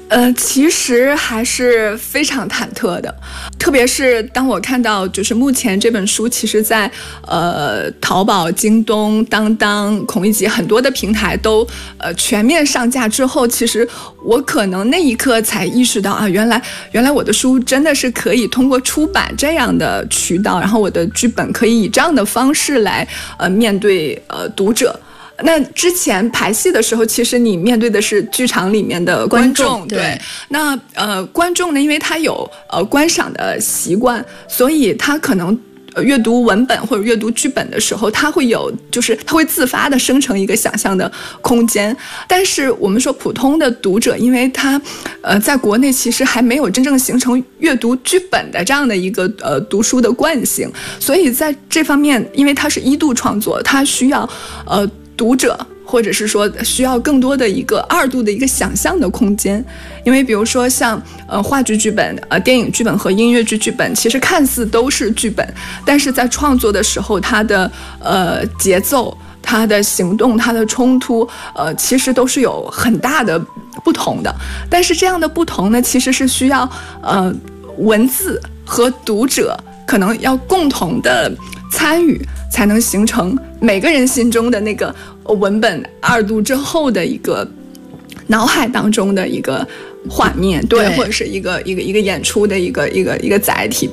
其实还是非常忐忑的，特别是当我看到就是目前这本书其实在淘宝、京东、当当、孔乙己很多的平台都全面上架之后，其实我可能那一刻才意识到啊，原来我的书真的是可以通过出版这样的渠道，然后我的剧本可以以这样的方式来面对读者。那之前排戏的时候，其实你面对的是剧场里面的观众，对。那观众呢，因为他有观赏的习惯，所以他可能阅读文本或者阅读剧本的时候，他会自发的生成一个想象的空间。但是我们说普通的读者，因为他在国内其实还没有真正形成阅读剧本的这样的一个读书的惯性，所以在这方面，因为它是1度创作，它需要读者或者是说需要更多的一个2度的一个想象的空间。因为比如说像话剧剧本、电影剧本和音乐剧剧本，其实看似都是剧本，但是在创作的时候，它的节奏、它的行动、它的冲突其实都是有很大的不同的。但是这样的不同呢，其实是需要文字和读者可能要共同的参与，才能形成每个人心中的那个文本2度之后的一个脑海当中的一个画面，对，或者是一个演出的一个载体。